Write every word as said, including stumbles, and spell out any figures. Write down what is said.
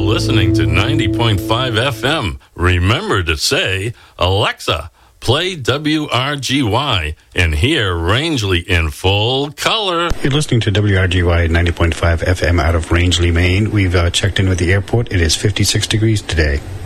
listening to ninety point five F M. Remember to say, Alexa, play W R G Y and hear Rangeley in full color. You're listening to W R G Y ninety point five F M out of Rangeley, Maine. We've uh, checked in with the airport. It is fifty-six degrees today.